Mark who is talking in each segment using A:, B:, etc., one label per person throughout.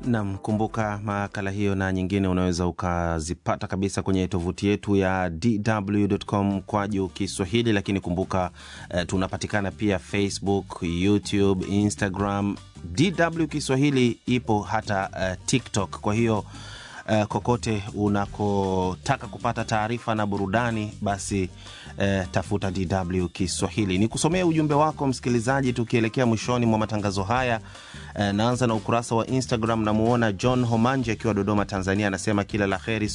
A: Na kumbuka makala hiyo na nyingine unaweza ukazipata kabisa kwenye tovuti yetu ya dw.com/Kiswahili, lakini kumbuka tunapatikana pia Facebook, YouTube, Instagram. DW Kiswahili ipo hata TikTok. Kwa hiyo kokote unakotaka kupata taarifa na burudani, basi tafuta DW Kiswahili. Ni kusomea ujumbe wako msikilizaji tukielekea mwishoni mwa matangazo haya. Naanza na ukurasa wa Instagram. Namuona John Homanje akiwa Dodoma, Tanzania, anasema kila la kheri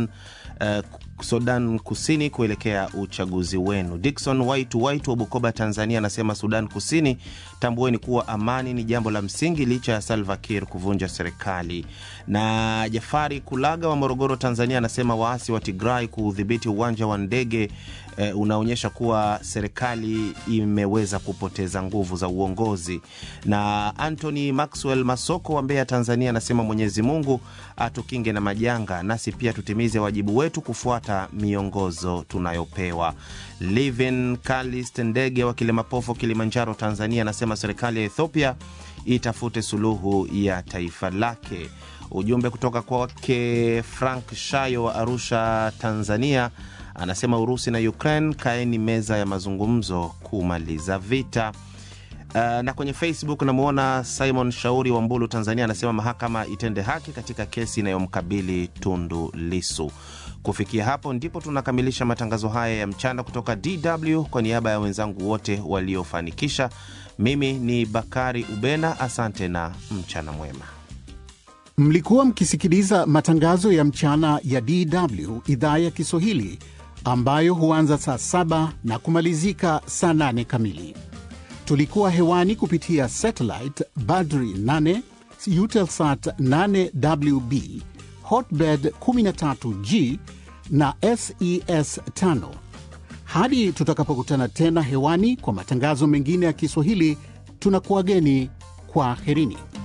A: Sudan Kusini kuelekea uchaguzi wenu. Dickson Waitu wa Bukoba, Tanzania, anasema Sudan Kusini, tambueni kuwa amani ni jambo la msingi licha ya Salva Kiir kuvunja serikali. Na Jafari Kulaga wa Morogoro, Tanzania, anasema waasi wa Tigray kudhibiti uwanja wa ndege unaonyesha kuwa serikali imeweza kupoteza nguvu za uongozi. Na Anthony Maxwell Masoko wa Mbeya, Tanzania, anasema Mwenyezi Mungu atukinge na majanga, nasi pia tutimize wajibu wetu kufuata miongozo tunayopewa. Livin Kalist Ndege wa Kilimapofo, Kilimanjaro, Tanzania, anasema serikali ya Ethiopia itafute suluhu ya taifa lake. Ujumbe kutoka kwake Frank Shayo wa Arusha, Tanzania, anasema Urusi na Ukraine kaeni meza ya mazungumzo kumaliza vita. Na kwenye Facebook namuona Simon Shauri wa Mbulu, Tanzania, anasema mahakama itende haki katika kesi inayomkabili Tundu Lissu. Kufikia hapo ndipo tunakamilisha matangazo haya ya mchana kutoka DW. Kwa niaba ya wenzangu wote waliofanikisha, mimi ni Bakari Ubena, asante na mchana mwema.
B: Mlikuwa mkisikiliza matangazo ya mchana ya DW idhaa ya Kiswahili, ambayo huanza saa 7 na kumalizika saa 8 kamili. Tulikuwa hewani kupitia satellite Badri 8, Eutelsat 8WB, Hotbird 13G na SES 5. Hadi tutakapokutana tena hewani kwa matangazo mengine ya Kiswahili, tunakuageni kwa herini.